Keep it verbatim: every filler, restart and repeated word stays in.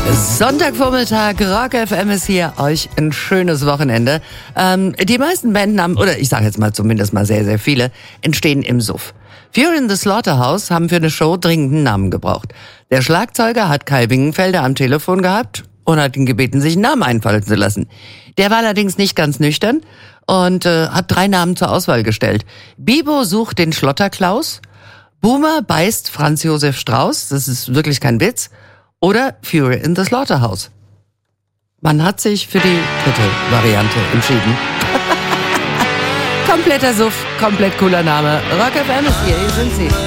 Sonntagvormittag, Rock F M ist hier, euch ein schönes Wochenende. Ähm, die meisten Bandennamen, oder ich sage jetzt mal zumindest mal sehr, sehr viele, entstehen im Suff. Fury in the Slaughterhouse haben für eine Show dringend einen Namen gebraucht. Der Schlagzeuger hat Kai Bingenfelder am Telefon gehabt und hat ihn gebeten, sich einen Namen einfallen zu lassen. Der war allerdings nicht ganz nüchtern und äh, hat drei Namen zur Auswahl gestellt. Bibo sucht den Schlotterklaus, Boomer beißt Franz Josef Strauß, das ist wirklich kein Witz, oder Fury in the Slaughterhouse. Man hat sich für die dritte Variante entschieden. Kompletter Suff, komplett cooler Name. Rock F M ist hier, hier sind sie.